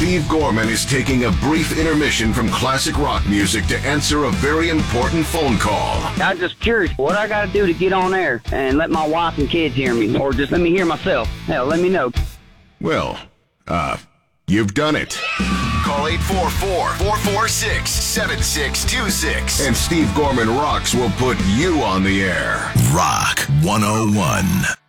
Steve Gorman is taking a brief intermission from classic rock music to answer a very important phone call. I'm just curious what I got to do to get on air and let my wife and kids hear me, or just let me hear myself. Hell, let me know. Well, you've done it. Call 844-446-7626. And Steve Gorman Rocks will put you on the air. Rock 101.